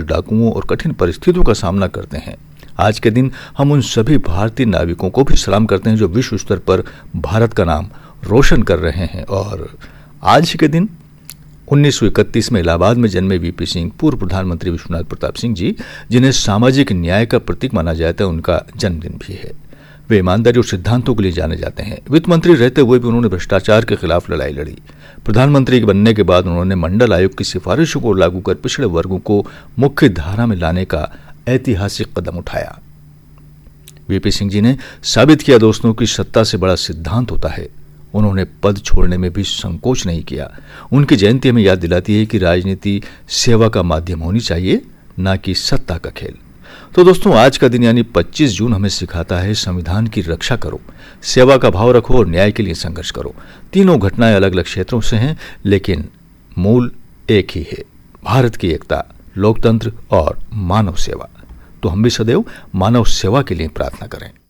डाकुओं और कठिन परिस्थितियों का सामना करते हैं। आज के दिन हम उन सभी भारतीय नाविकों को भी सलाम करते हैं जो विश्व स्तर पर भारत का नाम रोशन कर रहे हैं। और आज के दिन 1931 में इलाहाबाद में जन्मे वीपी सिंह, पूर्व प्रधानमंत्री विश्वनाथ प्रताप सिंह जी, जिन्हें सामाजिक न्याय का प्रतीक माना जाता है, उनका जन्मदिन भी है। वे ईमानदारी और सिद्धांतों के लिए जाने जाते हैं। वित्त मंत्री रहते हुए भी उन्होंने भ्रष्टाचार के खिलाफ लड़ाई लड़ी। प्रधानमंत्री बनने के बाद उन्होंने मंडल आयोग की सिफारिशों को लागू कर पिछड़े वर्गों को मुख्य धारा में लाने का ऐतिहासिक कदम उठाया। वीपी सिंह जी ने साबित किया दोस्तों कि सत्ता से बड़ा सिद्धांत होता है। उन्होंने पद छोड़ने में भी संकोच नहीं किया। उनकी जयंती हमें याद दिलाती है कि राजनीति सेवा का माध्यम होनी चाहिए, न कि सत्ता का खेल। तो दोस्तों, आज का दिन यानी 25 जून हमें सिखाता है संविधान की रक्षा करो, सेवा का भाव रखो और न्याय के लिए संघर्ष करो। तीनों घटनाएं अलग अलग क्षेत्रों से हैं, लेकिन मूल एक ही है, भारत की एकता, लोकतंत्र और मानव सेवा। तो हम भी सदैव मानव सेवा के लिए प्रार्थना करें।